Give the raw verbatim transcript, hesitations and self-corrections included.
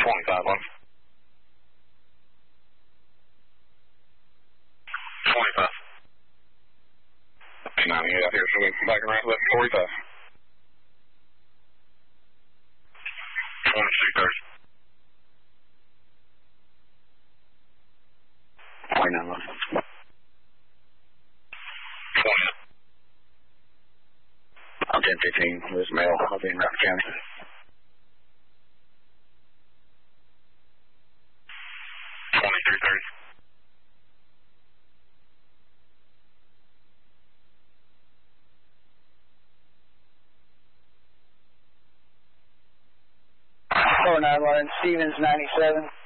twenty-five one. twenty-five. ninety-eight out here, so we can come back around eleven forty-five. twenty-six thirty. twenty-nine one. twenty. I'm ten fifteen, this mail, I'll be in Rock County. twenty-three thirty. four nine one, Stevens ninety-seven.